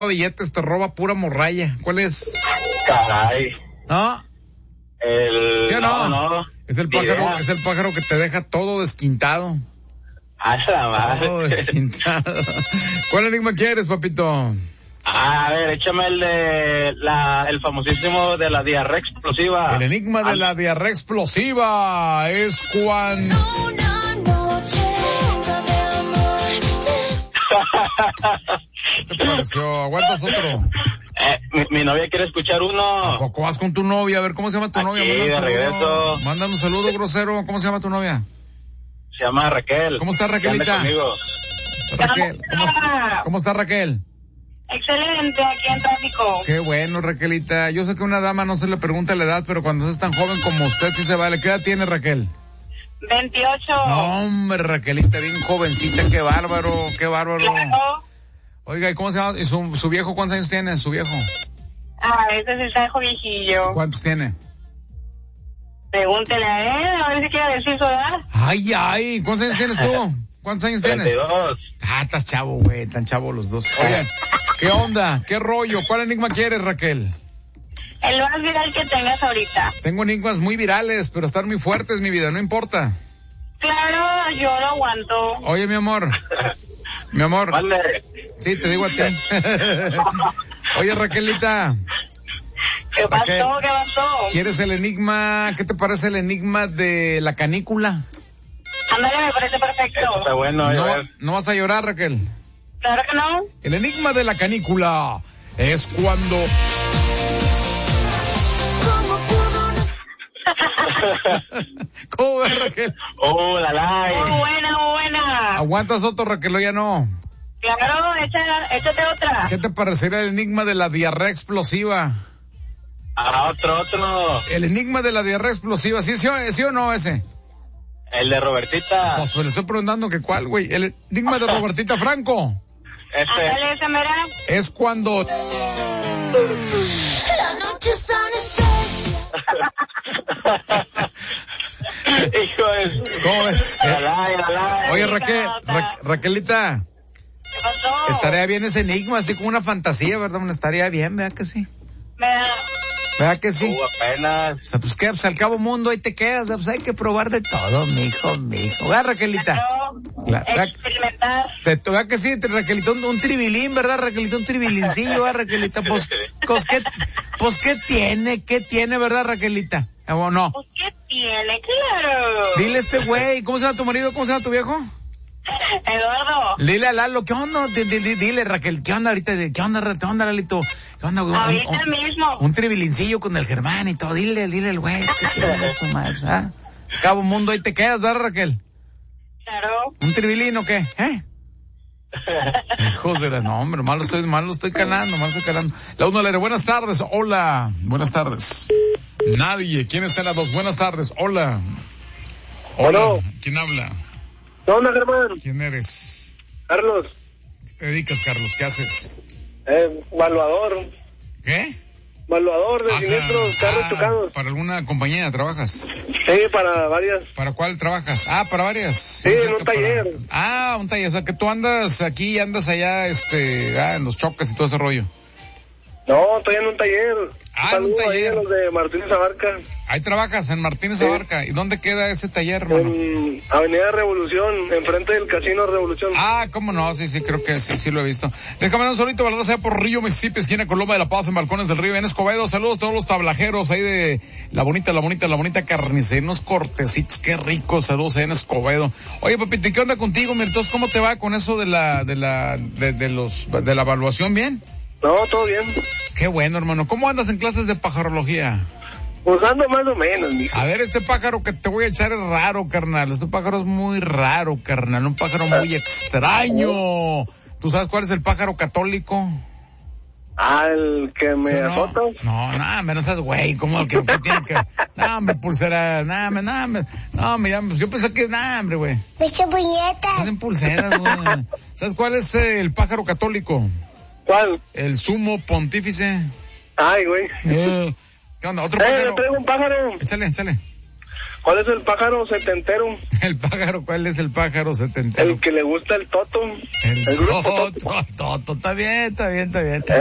billetes, te roba pura morralla. ¿Cuál es? Caray. ¿No? ¿Sí o no? No. Es el pájaro que te deja todo desquintado. Esa madre. Todo desquintado. ¿Cuál enigma quieres, papito? A ver, échame el famosísimo de la diarrea explosiva. El enigma de la diarrea explosiva es cuando... ¿Qué te pareció? ¿Aguantas otro? Mi novia quiere escuchar uno. ¿A poco vas con tu novia? A ver, ¿cómo se llama tu novia? De regreso. Mándame un saludo, grosero. ¿Cómo se llama tu novia? Se llama Raquel. ¿Cómo está Raquelita? Raquel, ¿cómo está Raquel? Excelente, aquí en tráfico. Qué bueno, Raquelita. Yo sé que a una dama no se le pregunta la edad, pero cuando es tan joven como usted sí se vale. ¿Qué edad tiene Raquel? 28. No, hombre, Raquelita, bien jovencita. Qué bárbaro, qué bárbaro. Claro. Oiga, ¿y cómo se llama? ¿Y su viejo cuántos años tiene, su viejo? Ese sí está viejillo. ¿Cuántos tiene? Pregúntele a él, a ver si quiere decir su edad. Ay, ¿cuántos años tienes tú? ¿Cuántos años tienes? 32. Estás chavo, güey, tan chavo los dos. Oigan, ¿qué onda? ¿Qué rollo? ¿Cuál enigma quieres, Raquel? El más viral que tengas ahorita. Tengo enigmas muy virales, pero están muy fuertes, mi vida, no importa. Claro, yo lo aguanto. Oye, mi amor. Mi amor. Vale. Sí, te digo a ti. Oye, Raquelita. ¿Qué pasó? Raquel, ¿Qué pasó? ¿quieres el enigma? ¿Qué te parece el enigma de la canícula? Ándale, me parece perfecto. Eso está bueno. ¿No vas a llorar, Raquel? Claro que no. El enigma de la canícula es cuando... ¿Cómo ves, Raquel? Muy buena. ¿Aguantas otro, Raquel, o ya no? Claro, échate otra. ¿Qué te parecería el enigma de la diarrea explosiva? Otro. El enigma de la diarrea explosiva, ¿sí o no ese? El de Robertita. Pues le estoy preguntando que cuál, güey. El enigma de Robertita Franco. Ándale, ese mera. Es cuando... La noche sana. Hijo de... ¿Cómo ves? Alay. Oye, Raquelita. ¿Qué pasó? Estaría bien ese enigma, así como una fantasía, ¿verdad? Estaría bien, ¿verdad que sí? ¿Verdad que sí? Apenas. O sea, pues qué, pues al cabo mundo ahí te quedas, pues hay que probar de todo, mijo. ¿Verdad, Raquelita? Experimentar. ¿Verdad que sí, Raquelita? Un tribilín, ¿verdad, Raquelita? Un tribilincillo, ¿verdad, Raquelita? Pues ¿qué tiene, verdad, Raquelita? ¿O no? Pues, ¿qué tiene? Claro. Dile a este güey, ¿cómo se llama tu marido? ¿Cómo se llama tu viejo? Eduardo. Dile a Lalo, ¿qué onda? Dile, Raquel, ¿qué onda ahorita? ¿Qué onda, Lalito? ¿Qué onda, güey? Ahorita mismo. Un tribilincillo con el Germán y todo. Dile al güey, ¿qué tiene eso, madre? ¿Ah? Es cabo mundo, ahí te quedas, ¿verdad, Raquel? Claro. ¿Un tribilín o qué? Hijos de la... No, hombre, mal lo estoy calando. La 1 le buenas tardes, hola. Buenas tardes. Nadie, ¿quién está en la 2? Buenas tardes, hola. Bueno. ¿Quién habla? ¿Qué onda, Germán? ¿Quién eres? Carlos. ¿Qué dedicas, Carlos? ¿Qué haces? Evaluador. ¿Qué? Evaluador de siniestros, carros chocados. ¿Para alguna compañía trabajas? Sí, para varias. ¿Para cuál trabajas? Para varias. Sí, en un taller. Un taller, o sea que tú andas aquí y andas allá, en los choques y todo ese rollo. No, estoy en un taller. En un taller. Ahí en los de Martínez Abarca. Ahí trabajas, en Martínez Abarca. ¿Y dónde queda ese taller, hermano? En Avenida Revolución, enfrente del Casino Revolución. Cómo no, sí, creo que sí lo he visto. Déjame un solito, Valera, sea por Río, Mississippi, esquina Coloma de la Paz, en Balcones del Río, en Escobedo. Saludos a todos los tablajeros ahí de la bonita carnicería, unos cortecitos, qué ricos. Saludos ahí en Escobedo. Oye, papito, ¿y qué onda contigo, Mirtos? ¿Cómo te va con eso de la evaluación? ¿Bien? No, todo bien. Qué bueno, hermano. ¿Cómo andas en clases de pajarología? Pues ando más o menos, mijo. A ver, este pájaro que te voy a echar es raro, carnal. Este pájaro es muy raro, carnal. Un pájaro muy extraño. ¿Tú sabes cuál es el pájaro católico? El que me azota. No, no seas güey. ¿Cómo el que tiene que...? No, hombre, pulsera. Yo pensé que... hombre, güey. Muchas puñetas. Hacen pulseras, güey. ¿Sabes cuál es el pájaro católico? ¿Cuál? El sumo pontífice. Ay, güey. ¿Qué onda? ¿Otro pájaro? Le traigo un pájaro. Échale. ¿Cuál es el pájaro setentero? El pájaro, ¿cuál es el pájaro setentero? El que le gusta el Toto. El grupo Toto, está bien.